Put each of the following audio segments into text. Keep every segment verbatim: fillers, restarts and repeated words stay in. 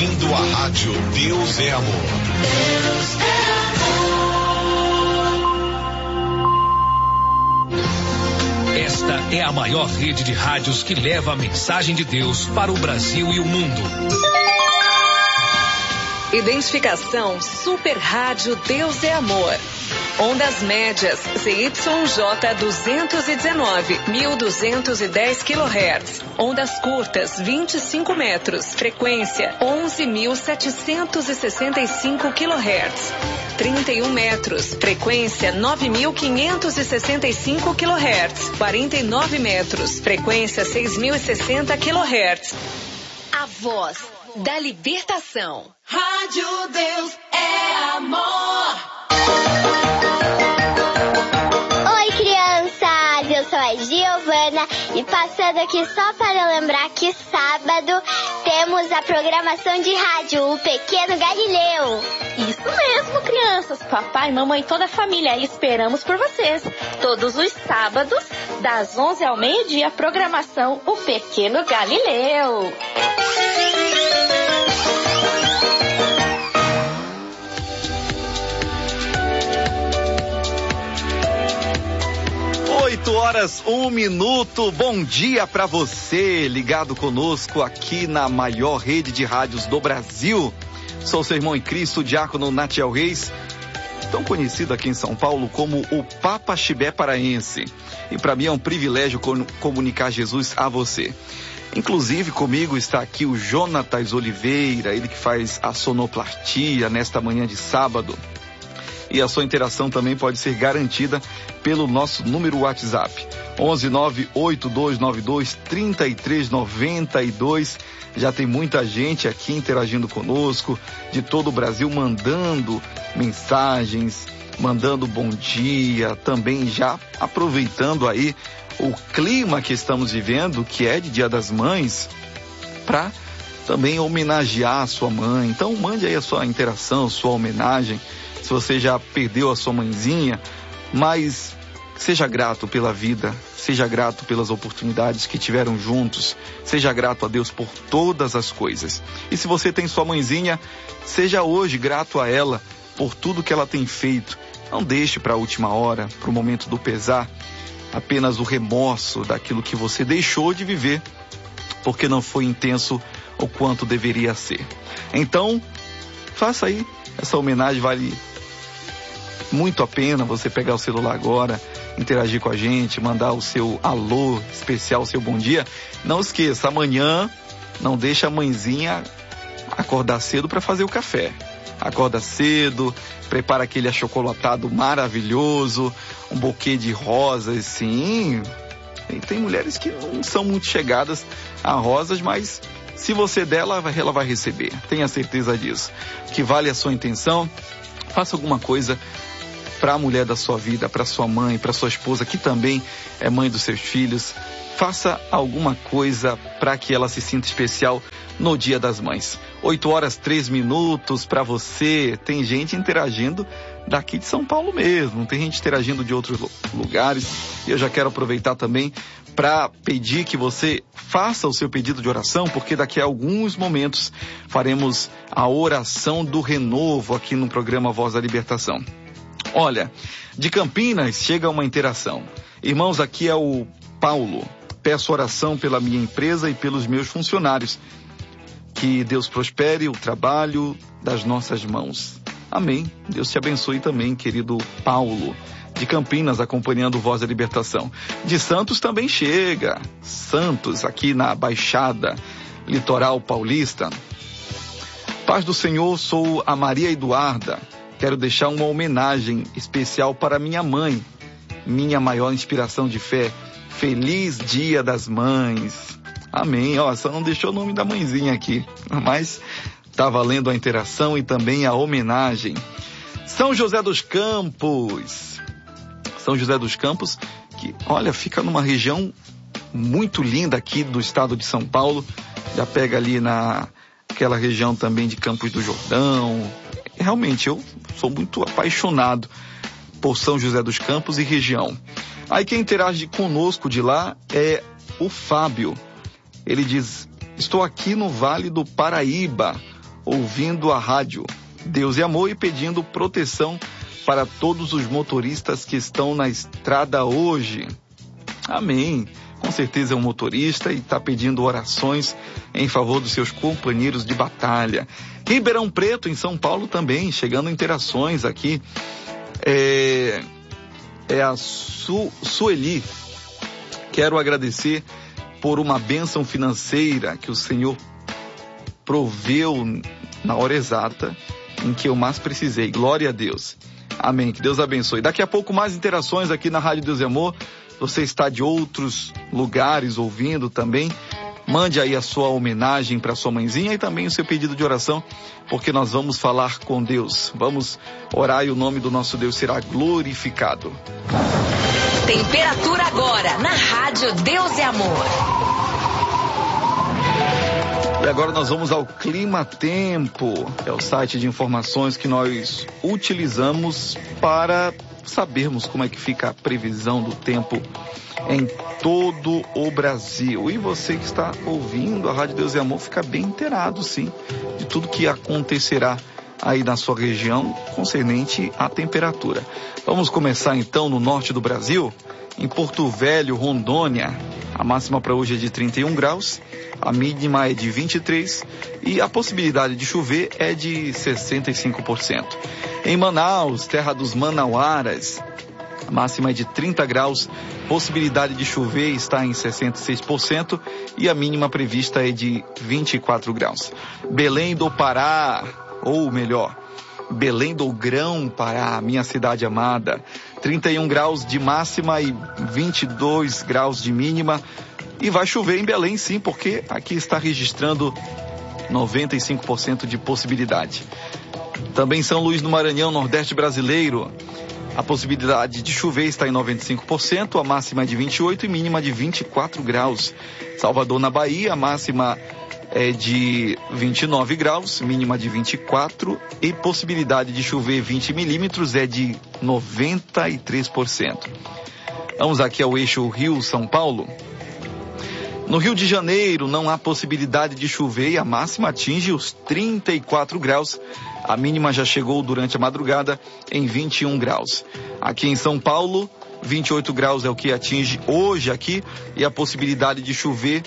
ouvindo a rádio Deus é Amor. Deus é amor. Esta é a maior rede de rádios que leva a mensagem de Deus para o Brasil e o mundo. Identificação Super Rádio Deus é Amor. Ondas médias Z Y J duzentos e dezenove, mil duzentos e dez quilohertz. Ondas curtas vinte e cinco metros. Frequência onze mil setecentos e sessenta e cinco quilohertz. trinta e um metros. Frequência nove mil quinhentos e sessenta e cinco quilohertz. quarenta e nove metros. Frequência seis mil e sessenta quilohertz. A voz da libertação. Rádio Deus é Amor. Oi, crianças! Eu sou a Giovana e passando aqui só para lembrar que sábado temos a programação de rádio, o Pequeno Galileu. Isso mesmo, crianças! Papai, mamãe e toda a família, esperamos por vocês. Todos os sábados, das onze ao meio-dia, programação O Pequeno Galileu. oito horas, um minuto. Bom dia para você, ligado conosco aqui na maior rede de rádios do Brasil. Sou seu irmão em Cristo, o diácono Natiel Reis, tão conhecido aqui em São Paulo como o Papa Chibé Paraense. E para mim é um privilégio comunicar Jesus a você. Inclusive comigo está aqui o Jonatas Oliveira, ele que faz a sonoplastia nesta manhã de sábado. E a sua interação também pode ser garantida pelo nosso número WhatsApp, onze nove oito dois nove dois três três nove dois. Já tem muita gente aqui interagindo conosco, de todo o Brasil, mandando mensagens, mandando bom dia, também já aproveitando aí o clima que estamos vivendo, que é de Dia das Mães, para também homenagear a sua mãe. Então mande aí a sua interação, sua homenagem. Se você já perdeu a sua mãezinha, mas seja grato pela vida, seja grato pelas oportunidades que tiveram juntos, seja grato a Deus por todas as coisas. E se você tem sua mãezinha, seja hoje grato a ela por tudo que ela tem feito. Não deixe para a última hora, para o momento do pesar, apenas o remorso daquilo que você deixou de viver, porque não foi intenso o quanto deveria ser. Então, faça aí, essa homenagem vale muito a pena você pegar o celular agora, interagir com a gente, mandar o seu alô especial, o seu bom dia. Não esqueça, amanhã não deixa a mãezinha acordar cedo para fazer o café. Acorda cedo, prepara aquele achocolatado maravilhoso, um buquê de rosas, sim. E tem mulheres que não são muito chegadas a rosas, mas se você der, ela vai, ela vai receber. Tenha certeza disso. Que vale a sua intenção, faça alguma coisa para a mulher da sua vida, para sua mãe, para sua esposa, que também é mãe dos seus filhos. Faça alguma coisa para que ela se sinta especial no Dia das Mães. oito horas, três minutos para você. Tem gente interagindo daqui de São Paulo mesmo, tem gente interagindo de outros lugares. E eu já quero aproveitar também para pedir que você faça o seu pedido de oração, porque daqui a alguns momentos faremos a oração do renovo aqui no programa Voz da Libertação. Olha, de Campinas chega uma interação. Irmãos, aqui é o Paulo. Peço oração pela minha empresa e pelos meus funcionários. Que Deus prospere o trabalho das nossas mãos. Amém. Deus te abençoe também, querido Paulo. De Campinas, acompanhando Voz da Libertação. De Santos também chega. Santos, aqui na Baixada Litoral Paulista. Paz do Senhor, sou a Maria Eduarda. Quero deixar uma homenagem especial para minha mãe, minha maior inspiração de fé. Feliz Dia das Mães. Amém. Ó, só não deixou o nome da mãezinha aqui, mas tá valendo a interação e também a homenagem. São José dos Campos. São José dos Campos, que, olha, fica numa região muito linda aqui do estado de São Paulo. Já pega ali na aquela região também de Campos do Jordão. Realmente, eu sou muito apaixonado por São José dos Campos e região. Aí quem interage conosco de lá é o Fábio. Ele diz: estou aqui no Vale do Paraíba. ouvindo a rádio Deus e Amor e pedindo proteção para todos os motoristas que estão na estrada hoje. Amém. Com certeza é um motorista e está pedindo orações em favor dos seus companheiros de batalha. Ribeirão Preto, em São Paulo, também, chegando interações aqui. É, é a Su, Sueli. Quero agradecer por uma bênção financeira que o Senhor proveu na hora exata em que eu mais precisei. Glória a Deus. Amém. Que Deus abençoe. Daqui a pouco mais interações aqui na Rádio Deus e Amor. Você está de outros lugares ouvindo também, mande aí a sua homenagem para sua mãezinha e também o seu pedido de oração, porque nós vamos falar com Deus. Vamos orar e o nome do nosso Deus será glorificado. Temperatura agora na Rádio Deus e Amor. E agora nós vamos ao Clima Tempo. É o site de informações que nós utilizamos para sabermos como é que fica a previsão do tempo em todo o Brasil. E você que está ouvindo a Rádio Deus e Amor fica bem inteirado, sim, de tudo que acontecerá aí na sua região concernente à temperatura. Vamos começar então no norte do Brasil, em Porto Velho, Rondônia. A máxima para hoje é de trinta e um graus, a mínima é de vinte e três e a possibilidade de chover é de sessenta e cinco por cento. Em Manaus, terra dos manauaras, a máxima é de trinta graus, possibilidade de chover está em sessenta e seis por cento e a mínima prevista é de vinte e quatro graus. Belém do Pará, ou melhor, Belém do Grão Pará, minha cidade amada, trinta e um graus de máxima e vinte e dois graus de mínima. E vai chover em Belém, sim, porque aqui está registrando noventa e cinco por cento de possibilidade. Também São Luís do Maranhão, Nordeste brasileiro, a possibilidade de chover está em noventa e cinco por cento, a máxima é de vinte e oito e mínima de vinte e quatro graus. Salvador, na Bahia, a máxima é de vinte e nove graus, mínima de vinte e quatro e possibilidade de chover vinte milímetros é de noventa e três por cento. Vamos aqui ao eixo Rio-São Paulo. No Rio de Janeiro não há possibilidade de chover e a máxima atinge os trinta e quatro graus. A mínima já chegou durante a madrugada em vinte e um graus. Aqui em São Paulo, vinte e oito graus é o que atinge hoje aqui e a possibilidade de chover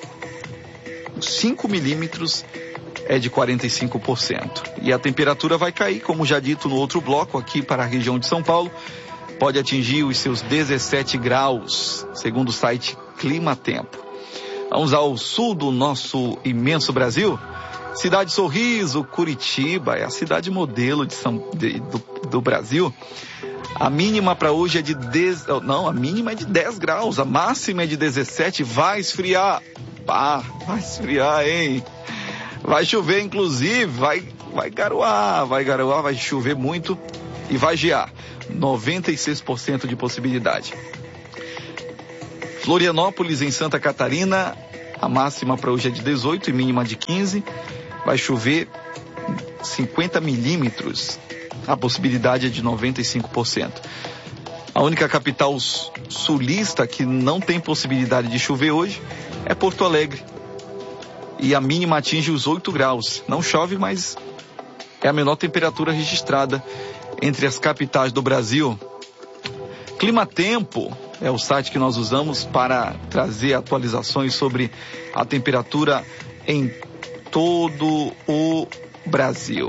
cinco milímetros é de quarenta e cinco por cento. E a temperatura vai cair, como já dito no outro bloco, aqui para a região de São Paulo, pode atingir os seus dezessete graus, segundo o site Clima Tempo. Vamos ao sul do nosso imenso Brasil. Cidade Sorriso, Curitiba, é a cidade modelo de São, de, do, do Brasil. A mínima para hoje é de dez, não, a mínima é de dez graus, a máxima é de dezessete, vai esfriar. Pá, vai esfriar, hein? Vai chover, inclusive, vai, vai garoar, vai garoar, vai chover muito e vai gear. noventa e seis por cento de possibilidade. Florianópolis, em Santa Catarina, a máxima para hoje é de dezoito e mínima de quinze. Vai chover cinquenta milímetros. A possibilidade é de noventa e cinco por cento. A única capital sulista que não tem possibilidade de chover hoje é Porto Alegre. E a mínima atinge os oito graus. Não chove, mas é a menor temperatura registrada entre as capitais do Brasil. Clima Tempo é o site que nós usamos para trazer atualizações sobre a temperatura em todo o Brasil.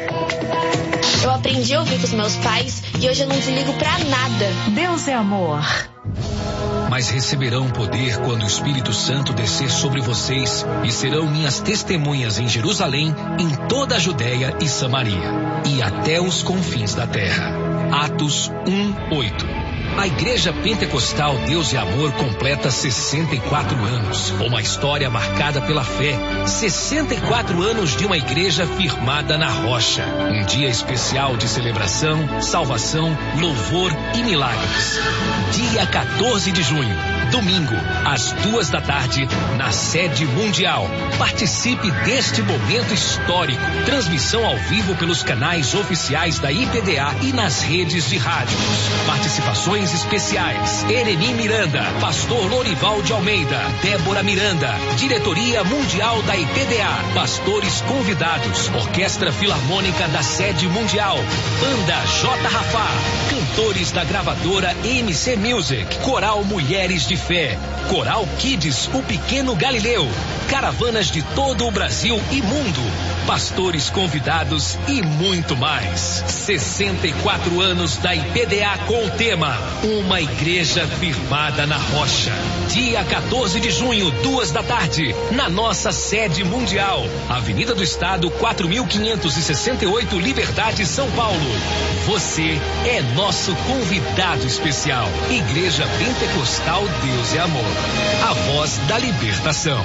Eu aprendi a ouvir com os meus pais e hoje eu não desligo pra nada. Deus é amor. Mas receberão poder quando o Espírito Santo descer sobre vocês e serão minhas testemunhas em Jerusalém, em toda a Judéia e Samaria e até os confins da terra. Atos um, oito. A Igreja Pentecostal Deus e Amor completa sessenta e quatro anos. Uma história marcada pela fé. sessenta e quatro anos de uma igreja firmada na rocha. Um dia especial de celebração, salvação, louvor e milagres. Dia quatorze de junho, domingo, às duas da tarde, na sede mundial. Participe deste momento histórico. Transmissão ao vivo pelos canais oficiais da I P D A e nas redes de rádios. Participações especiais: Ereni Miranda, Pastor Lorival de Almeida, Débora Miranda, Diretoria Mundial da I P D A, pastores convidados, Orquestra Filarmônica da Sede Mundial, Banda J. Rafá, cantores da gravadora M C Music, Coral Mulheres de Fé, Coral Kids, o Pequeno Galileu, caravanas de todo o Brasil e mundo, pastores convidados e muito mais. sessenta e quatro anos da I P D A com o tema Uma Igreja Firmada na Rocha. Dia quatorze de junho, duas da tarde, na nossa sede mundial, Avenida do Estado, quatro mil quinhentos e sessenta e oito, Liberdade, São Paulo. Você é nosso convidado especial. Igreja Pentecostal Deus é Amor, a voz da libertação.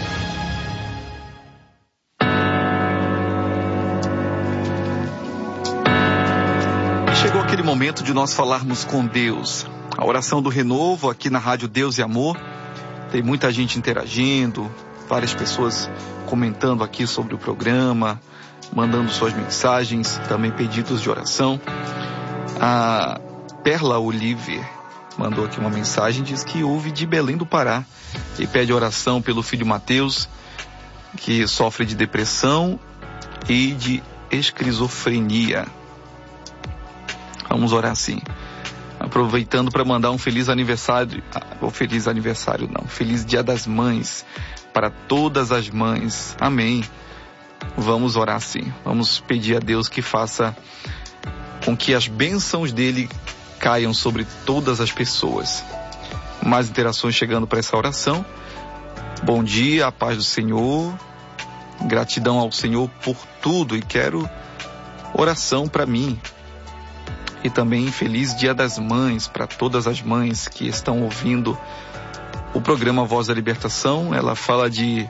Chegou aquele momento de nós falarmos com Deus. A oração do renovo aqui na Rádio Deus e Amor. Tem muita gente interagindo, várias pessoas comentando aqui sobre o programa, mandando suas mensagens, também pedidos de oração. A Perla Oliver mandou aqui uma mensagem, diz que ouve de Belém do Pará e pede oração pelo filho Mateus, que sofre de depressão e de esquizofrenia. Vamos orar sim. Aproveitando para mandar um feliz aniversário, ou feliz aniversário não, feliz Dia das Mães para todas as mães. Amém. Vamos orar sim. Vamos pedir a Deus que faça com que as bênçãos dele caiam sobre todas as pessoas. Mais interações chegando para essa oração. Bom dia, a paz do Senhor. Gratidão ao Senhor por tudo e quero oração para mim. E também feliz Dia das Mães para todas as mães que estão ouvindo o programa Voz da Libertação. Ela fala de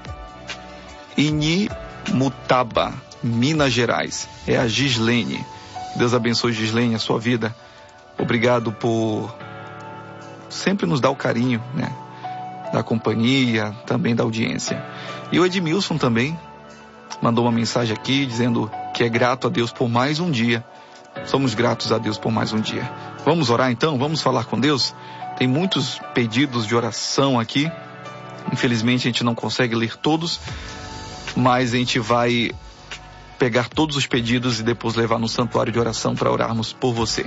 Inimutaba, Minas Gerais. É a Gislene. Deus abençoe, Gislene, a sua vida. Obrigado por sempre nos dar o carinho, né? Da companhia, também da audiência. E o Edmilson também mandou uma mensagem aqui dizendo que é grato a Deus por mais um dia. Somos gratos a Deus por mais um dia. Vamos orar então? Vamos falar com Deus? Tem muitos pedidos de oração aqui. Infelizmente a gente não consegue ler todos, mas a gente vai pegar todos os pedidos e depois levar no santuário de oração para orarmos por você.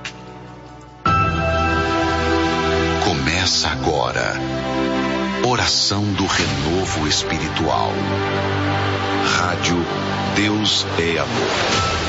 Começa agora. Oração do Renovo Espiritual. Rádio Deus é Amor.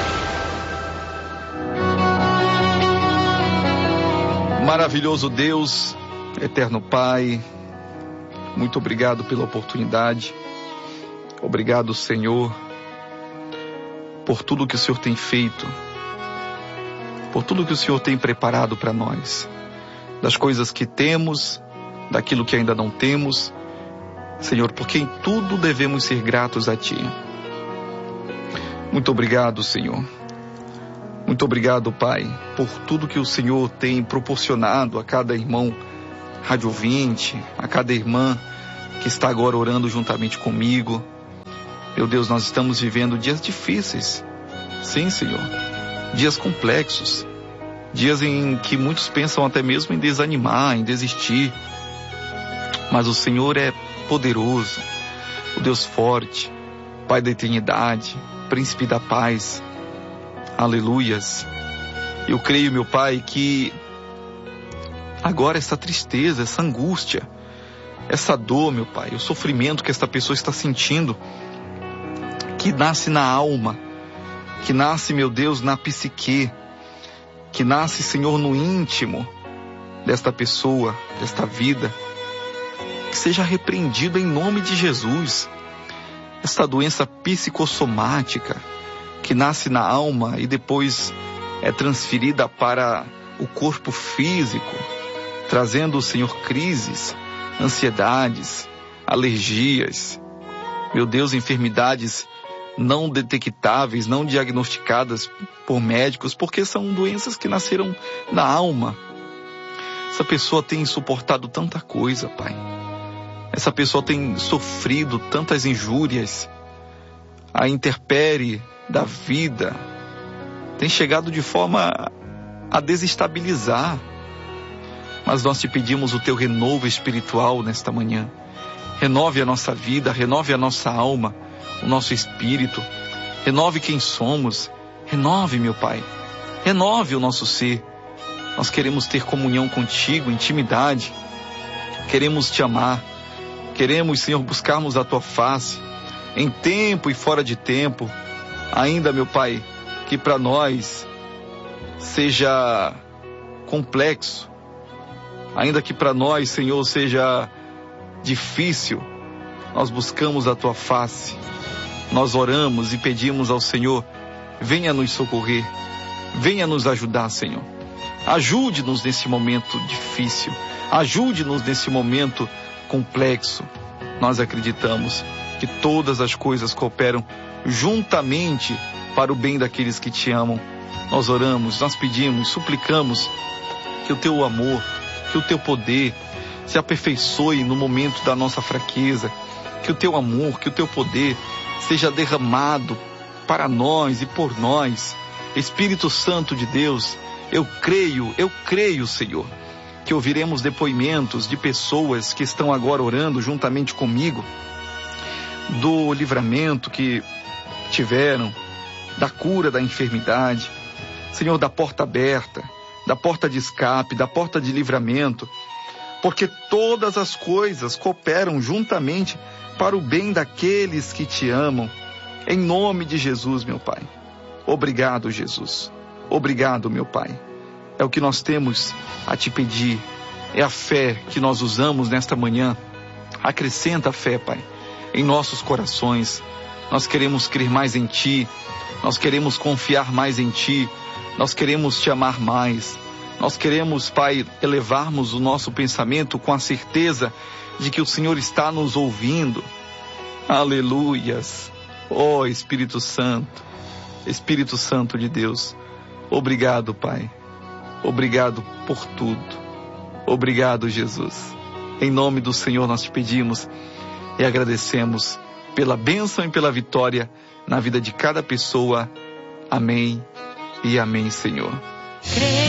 Maravilhoso Deus, eterno Pai, muito obrigado pela oportunidade. Obrigado, Senhor, por tudo que o Senhor tem feito, por tudo que o Senhor tem preparado para nós, das coisas que temos, daquilo que ainda não temos. Senhor, porque em tudo devemos ser gratos a Ti. Muito obrigado, Senhor. Muito obrigado, Pai, por tudo que o Senhor tem proporcionado a cada irmão rádio ouvinte, a cada irmã que está agora orando juntamente comigo. Meu Deus, nós estamos vivendo dias difíceis. Sim, Senhor. Dias complexos. Dias em que muitos pensam até mesmo em desanimar, em desistir. Mas o Senhor é poderoso, o Deus forte, Pai da eternidade, Príncipe da paz. Aleluias. Eu creio, meu Pai, que agora essa tristeza, essa angústia, essa dor, meu Pai, o sofrimento que esta pessoa está sentindo, que nasce na alma, que nasce, meu Deus, na psique, que nasce, Senhor, no íntimo desta pessoa, desta vida, que seja repreendido em nome de Jesus. Esta doença psicossomática, que nasce na alma e depois é transferida para o corpo físico, trazendo, Senhor, crises, ansiedades, alergias, meu Deus, enfermidades não detectáveis, não diagnosticadas por médicos, porque são doenças que nasceram na alma. Essa pessoa tem suportado tanta coisa, Pai. Essa pessoa tem sofrido tantas injúrias. A intempérie da vida tem chegado de forma a desestabilizar. Mas nós te pedimos o teu renovo espiritual nesta manhã. Renove a nossa vida, renove a nossa alma, o nosso espírito. Renove quem somos. Renove, meu Pai. Renove o nosso ser. Nós queremos ter comunhão contigo, intimidade. Queremos te amar. Queremos, Senhor, buscarmos a tua face, em tempo e fora de tempo. Ainda, meu Pai, que para nós seja complexo. Ainda que para nós, Senhor, seja difícil, nós buscamos a tua face. Nós oramos e pedimos ao Senhor, venha nos socorrer. Venha nos ajudar, Senhor. Ajude-nos nesse momento difícil. Ajude-nos nesse momento complexo. Nós acreditamos que todas as coisas cooperam juntamente para o bem daqueles que te amam. Nós oramos, nós pedimos, suplicamos que o teu amor, que o teu poder se aperfeiçoe no momento da nossa fraqueza, que o teu amor, que o teu poder seja derramado para nós e por nós. Espírito Santo de Deus, eu creio, eu creio, Senhor, que ouviremos depoimentos de pessoas que estão agora orando juntamente comigo, do livramento que tiveram, da cura da enfermidade, Senhor, da porta aberta, da porta de escape, da porta de livramento, porque todas as coisas cooperam juntamente para o bem daqueles que te amam, em nome de Jesus, meu Pai. Obrigado, Jesus. Obrigado, meu Pai. É o que nós temos a te pedir. É a fé que nós usamos nesta manhã. Acrescenta a fé, Pai, em nossos corações. Nós queremos crer mais em Ti. Nós queremos confiar mais em Ti. Nós queremos te amar mais. Nós queremos, Pai, elevarmos o nosso pensamento com a certeza de que o Senhor está nos ouvindo. Aleluias. Ó Espírito Santo, Espírito Santo de Deus, obrigado, Pai. Obrigado por tudo. Obrigado, Jesus. Em nome do Senhor nós te pedimos e agradecemos pela bênção e pela vitória na vida de cada pessoa. Amém e amém, Senhor.